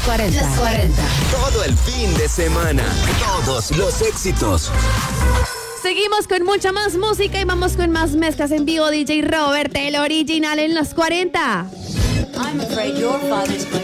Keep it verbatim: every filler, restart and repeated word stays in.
cuarenta. Los cuarenta. Todo el fin de semana. Todos los éxitos. Seguimos con mucha más música y vamos con más mezclas en vivo. D J Robert, el original en los cuarenta. I'm afraid your father's going